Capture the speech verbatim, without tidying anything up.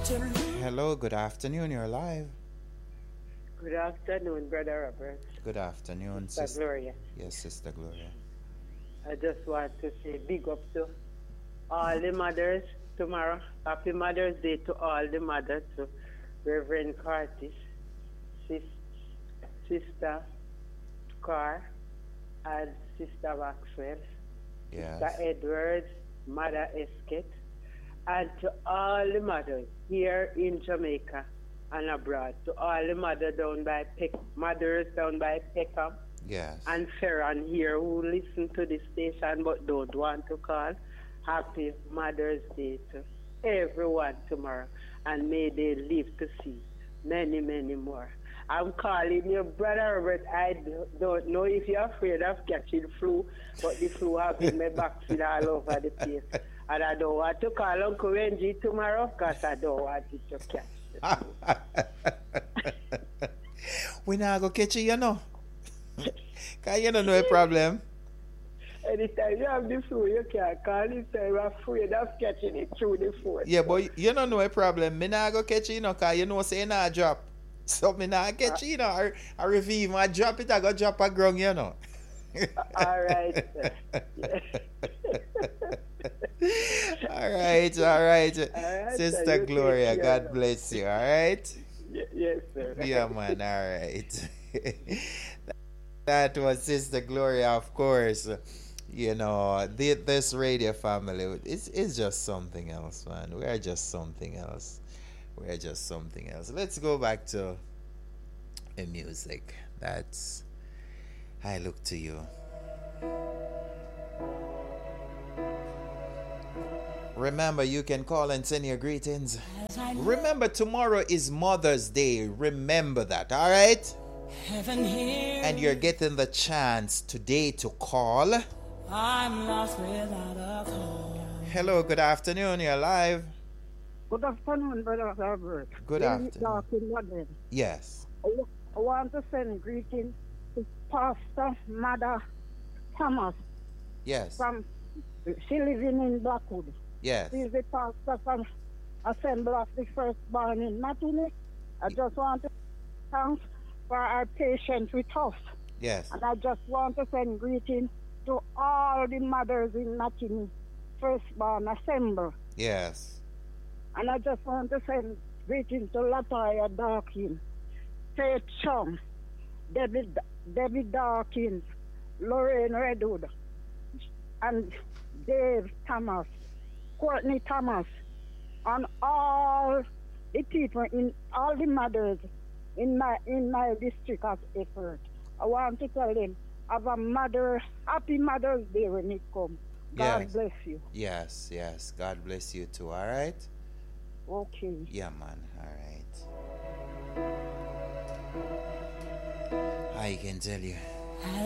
Hello, good afternoon. You're live. Good afternoon, Brother Robert. Good afternoon, Sister sister. Gloria. Yes, Sister Gloria. I just want to say big up to all the mothers tomorrow. Happy Mother's Day to all the mothers, to Reverend Curtis, sis, Sister Carr, and Sister Maxwell, Yes. Sister Edwards, Mother Esket, and to all the mothers here in Jamaica and abroad, to all the mothers down by Peck, mothers down by Peckham, Yes. and Ferran here who listen to the station but don't want to call. Happy Mother's Day to everyone tomorrow, and may they live to see many, many more. I'm calling you, Brother Robert. I don't know if you're afraid of catching flu, but the flu has been my backside all over the place. And I don't want to call Uncle Wenji tomorrow because I don't want it to catch it. We not go catch you, you know. Because you don't know a problem. Anytime you have the flu, you can't call it, so you're afraid of catching it through the phone. Yeah, but you don't know a problem. Me not go catch you, you know, because you know say you not drop. So me not catch you, you know. I, I review, I drop it, I go drop a ground, you know. All right. all right, all right. All right, Sister sir, you Gloria, take care God now. bless you, all right? Y- yes, sir. Yeah, man, all right. That was Sister Gloria, of course. You know, the, this radio family, it's, it's just something else, man. We are just something else. We are just something else. Let's go back to the music. That's I Look to You. Remember, you can call and send your greetings. Remember, tomorrow is Mother's Day. Remember that, all right? And you're getting the chance today to call. I'm lost without a call. Hello, good afternoon. You're live. Good afternoon, Brother Robert. Good Very afternoon. dark in London. Yes. I wa- I want to send greetings to Pastor Mother Thomas Yes. from, she living in Blackwood. Yes. She's the pastor from Assembly of the Firstborn in Martinique. I just want to thank for our patience with us. Yes. And I just want to send greetings to all the mothers in Martinique Firstborn Assembly. Yes. And I just want to send greetings to Latoya Dawkins, Faith Chum, Debbie, Debbie Dawkins, Lorraine Redwood, and Dave Thomas, Courtney Thomas, and all the people in all the mothers in my in my district of effort. I want to tell them, have a mother, happy Mother's Day when it comes. God Yes. bless you. Yes. Yes. God bless you too. All right. Okay. Yeah, man. All right. I can tell you.